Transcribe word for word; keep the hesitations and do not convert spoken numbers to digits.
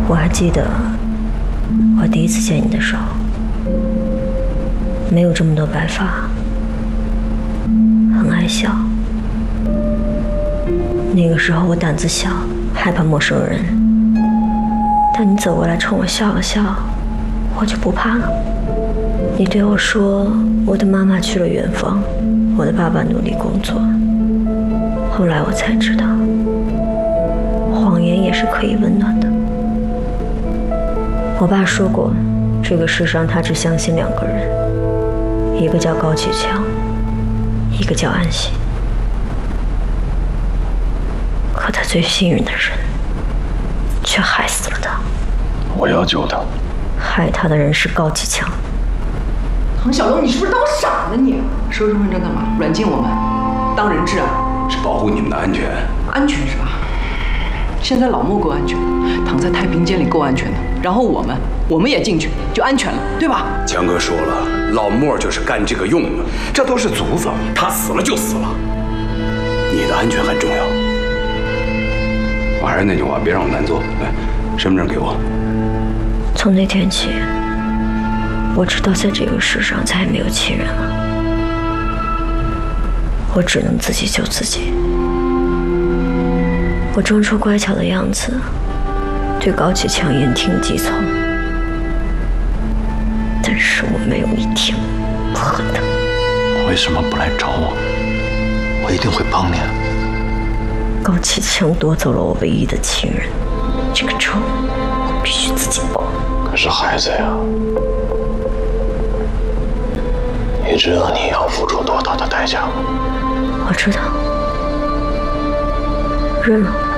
我还记得我第一次见你的时候，没有这么多白发，很爱笑。那个时候我胆子小，害怕陌生人，但你走过来冲我笑了笑，我就不怕了。你对我说，我的妈妈去了远方，我的爸爸努力工作。后来我才知道，谎言也是可以温暖的。我爸说过，这个世上他只相信两个人，一个叫高启强，一个叫安心。可他最信任的人，却害死了他。 我要救他。 害他的人是高启强。 唐小龙，你是不是当我傻呢你？收身份证干嘛？软禁我们？当人质啊？ 是保护你们的安全。 安全是吧？现在老莫够安全，躺在太平间里够安全的。然后我们，我们也进去，就安全了，对吧？ 强哥说了，老莫就是干这个用的，这都是祖坟，他死了就死了。你的安全很重要。我还是那句话，别让我难做。来，身份证给我。 从那天起，我知道在这个世上再也没有亲人了，我只能自己救自己。我装出乖巧的样子，对高启强言听计从，但是我没有一天不恨他。 为什么不来找我？我一定会帮你的。 高启强夺走了我唯一的亲人，这个仇我必须自己报。 可是孩子呀，你知道你要付出多大的代价吗？ 我知道，认了。